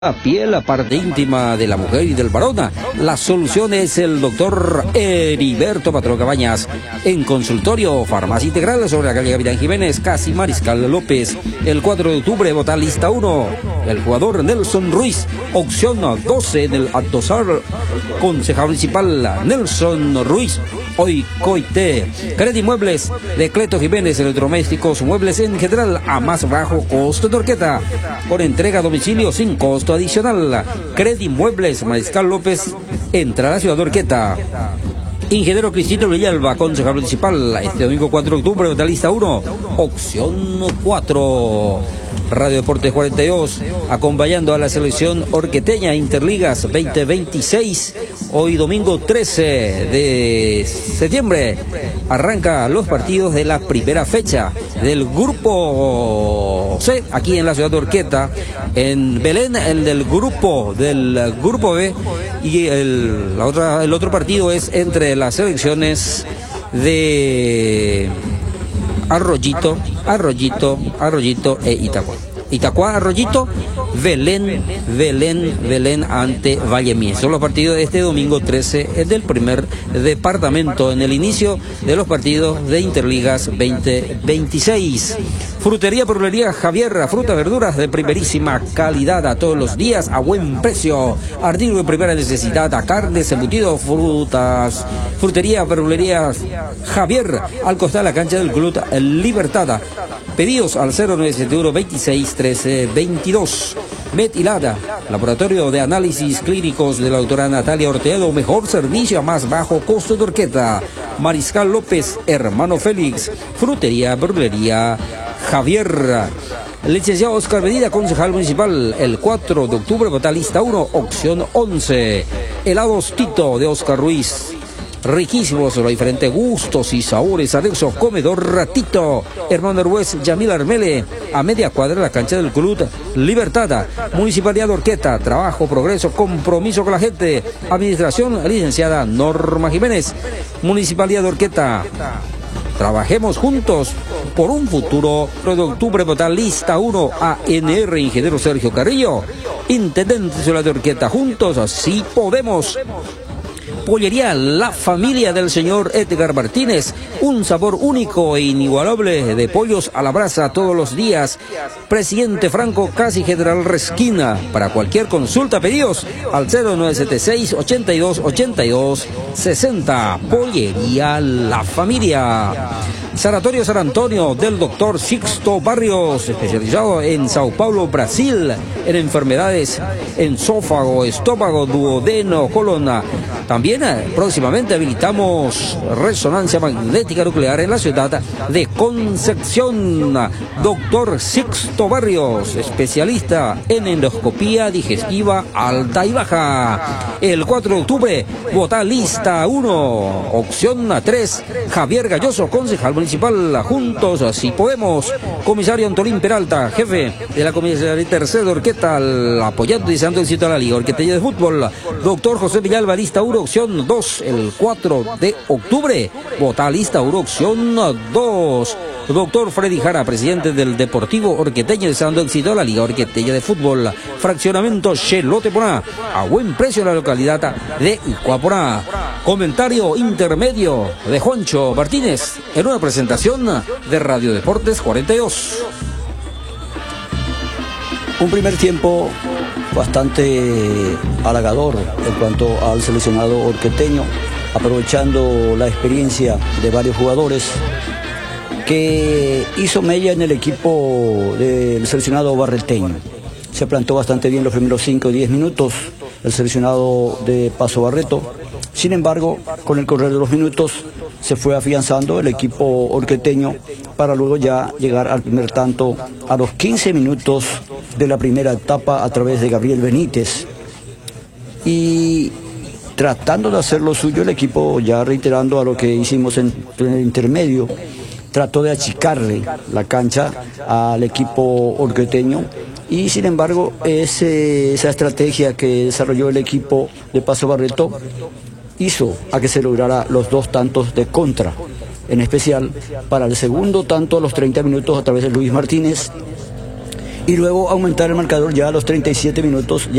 La piel, la parte íntima de la mujer y del varón. La solución es el doctor Heriberto Patrón Cabañas. En consultorio, farmacia integral sobre la calle Gavilán Jiménez, casi Mariscal López. El 4 de octubre, vota lista 1. El jugador Nelson Ruiz, opción 12 en el Atosar. Concejal municipal Nelson Ruiz. Hoy Coité. Credit Muebles de Cleto Jiménez, electrodomésticos, muebles en general a más bajo costo de Orqueta. Por entrega a domicilio sin costo adicional. Credit Muebles, Mariscal López, entra a la ciudad de Orqueta. Ingeniero Cristino Villalba, concejal municipal, este domingo 4 de octubre, vota lista 1, opción 4. Radio Deportes 42, acompañando a la selección orqueteña Interligas 2026. Hoy domingo 13 de septiembre arranca los partidos de la primera fecha del grupo C, aquí en la ciudad de Orqueta. En Belén, el del grupo B, y el otro partido es entre las selecciones de Arroyito e Itacua. Itacua, Arroyito, Belén ante Vallemín. Son los partidos de este domingo 13 del primer departamento en el inicio de los partidos de Interligas 2026. Frutería Perlería Javier, frutas, verduras de primerísima calidad a todos los días a buen precio. Artículo de primera necesidad, a carnes, embutidos, frutas. Frutería Perlería Javier, al costado de la cancha del Club Libertad. Pedidos al 0971 26 13 22. Metilada, laboratorio de análisis clínicos de la doctora Natalia Ortedo, mejor servicio a más bajo costo de Orqueta. Mariscal López, hermano Félix, frutería, verdulería Javier. Licenciado Oscar Medina, concejal municipal, el 4 de octubre, vota lista 1, opción 11. Helados Tito de Oscar Ruiz. Riquísimos, los diferentes gustos y sabores, anexo comedor Ratito. Hermano Ruiz, Yamil Armele, a media cuadra de la cancha del Club Libertad. Municipalidad de Orqueta, trabajo, progreso, compromiso con la gente. Administración, licenciada Norma Jiménez. Municipalidad de Orqueta, trabajemos juntos por un futuro. 3 de octubre, vota lista 1, ANR, ingeniero Sergio Carrillo. Intendente Ciudad de Orqueta, juntos así podemos. Pollería La Familia del señor Edgar Martínez, un sabor único e inigualable de pollos a la brasa todos los días. Presidente Franco, casi General Resquina. Para cualquier consulta, pedidos al 0976 82 82 60. Pollería La Familia. Sanatorio San Antonio del doctor Sixto Barrios, especializado en Sao Paulo, Brasil, en enfermedades en esófago, estómago, duodeno, colon. También próximamente habilitamos resonancia magnética nuclear en la ciudad de Concepción. Doctor Sixto Barrios, especialista en endoscopía digestiva alta y baja. El 4 de octubre, vota lista 1, opción 3, Javier Galloso, concejal municipal, juntos así podemos. Comisario Antolín Peralta, jefe de la comisaría tercera de Orqueta, apoyando y deseando éxito a la Liga Orqueteña de Fútbol. Doctor José Villalba, lista 1, opción 2, el 4 de octubre, vota lista 1, opción 2. Doctor Freddy Jara, presidente del Deportivo Orqueteño, deseando éxito a la Liga Orqueteña de Fútbol. Fraccionamiento Xeloteponá, a buen precio en la localidad de Icuaponá. Comentario intermedio de Juancho Martínez en una presentación de Radio Deportes 42. Un primer tiempo bastante halagador en cuanto al seleccionado orqueteño, aprovechando la experiencia de varios jugadores que hizo mella en el equipo del seleccionado barreteño. Se plantó bastante bien los primeros 5 o 10 minutos el seleccionado de Paso Barreto. Sin embargo, con el correr de los minutos se fue afianzando el equipo orqueteño para luego ya llegar al primer tanto a los 15 minutos de la primera etapa a través de Gabriel Benítez. Y tratando de hacer lo suyo el equipo, ya reiterando a lo que hicimos en el intermedio, trató de achicarle la cancha al equipo orqueteño y sin embargo esa estrategia que desarrolló el equipo de Paso Barreto hizo a que se lograra los 2 tantos de contra, en especial para el segundo tanto a los 30 minutos a través de Luis Martínez y luego aumentar el marcador ya a los 37 minutos.